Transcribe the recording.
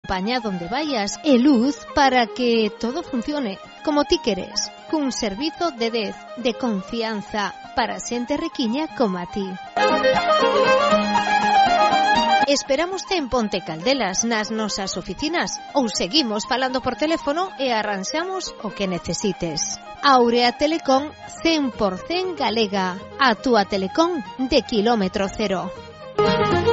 compañía donde vayas e luz para que todo funcione como ti queres, cun servizo de 10 de confianza para xente riquiña como a ti. Esperámoste en Ponte Caldelas, nas nosas oficinas, ou seguimos falando por teléfono e arranxamos o que necesites. Aurea Telecom 100% galega, a túa telecom de kilómetro cero.